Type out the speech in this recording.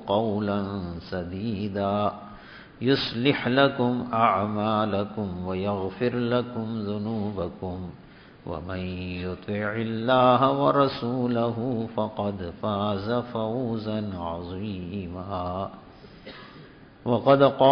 قولا سديدا يصلح لكم أعمالكم ويغفر لكم ذنوبكم ومن يطع الله ورسوله فقد فاز فوزا عظيما وقد